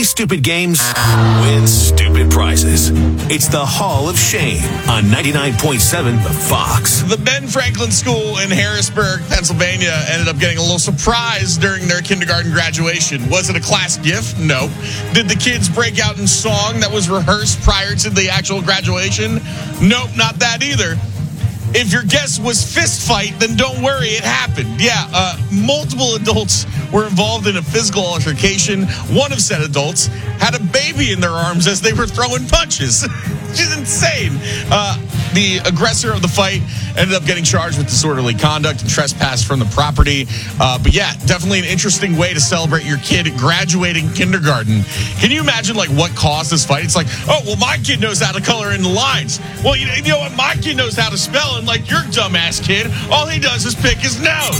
Play stupid games, win stupid prizes. It's the Hall of Shame on 99.7 The Fox. The Ben Franklin School in Harrisburg, Pennsylvania ended up getting a little surprise during their kindergarten graduation. Was it a class gift? No. Did the kids break out in song that was rehearsed prior to the actual graduation? Nope, not that either. If your guess was fist fight, then don't worry, it happened. Yeah, multiple adults were involved in a physical altercation. One of said adults had a baby in their arms as they were throwing punches. Which is insane. The aggressor of the fight ended up getting charged with disorderly conduct and trespass from the property. But yeah, definitely an interesting way to celebrate your kid graduating kindergarten. Can you imagine like what caused this fight? It's like, oh, well, my kid knows how to color in the lines. Well, you know what? My kid knows how to spell, and like your dumbass kid, all he does is pick his nose.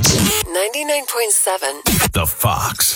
99.7 The Fox.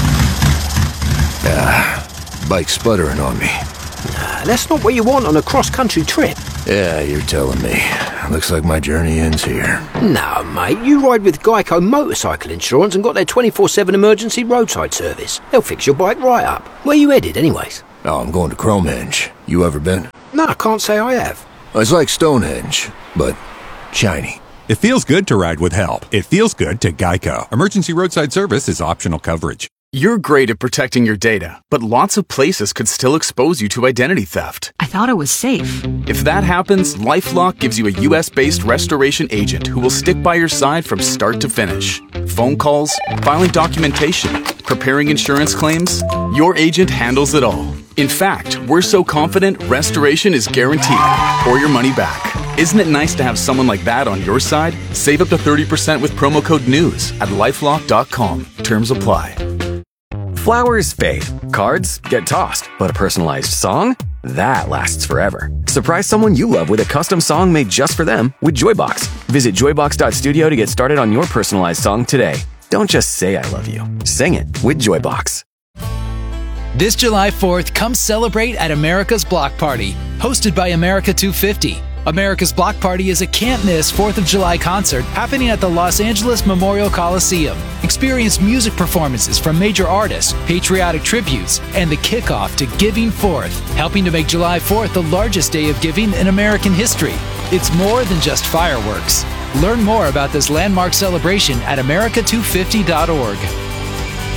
Bike sputtering on me. That's not what you want on a cross-country trip. Yeah, you're telling me. Looks like my journey ends here. No, mate, you ride with Geico Motorcycle Insurance and got their 24/7 emergency roadside service. They'll fix your bike right up. Where you headed, anyways? Oh, I'm going to Cromehenge. You ever been? No, I can't say I have. It's like Stonehenge, but shiny. It feels good to ride with help. It feels good to Geico. Emergency roadside service is optional coverage. You're great at protecting your data, but lots of places could still expose you to identity theft. I thought it was safe. If that happens, LifeLock gives you a US-based restoration agent who will stick by your side from start to finish. Phone calls, filing documentation, preparing insurance claims, your agent handles it all. In fact, we're so confident restoration is guaranteed or your money back. Isn't it nice to have someone like that on your side? Save up to 30% with promo code NEWS at LifeLock.com. Terms apply. Flowers fade, cards get tossed, but a personalized song? That lasts forever. Surprise someone you love with a custom song made just for them with Joybox. Visit joybox.studio to get started on your personalized song today. Don't just say I love you. Sing it with Joybox. This July 4th, come celebrate at America's Block Party, hosted by America 250. America's Block Party is a can't-miss 4th of July concert happening at the Los Angeles Memorial Coliseum. Experience music performances from major artists, patriotic tributes, and the kickoff to Giving Forth, helping to make July 4th the largest day of giving in American history. It's more than just fireworks. Learn more about this landmark celebration at america250.org.